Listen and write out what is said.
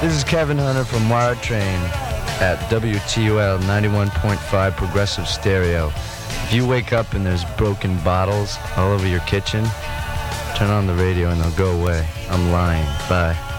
This is Kevin Hunter from Wire Train at WTUL 91.5 Progressive Stereo. If you wake up and there's broken bottles all over your kitchen, turn on the radio and they'll go away. I'm lying. Bye.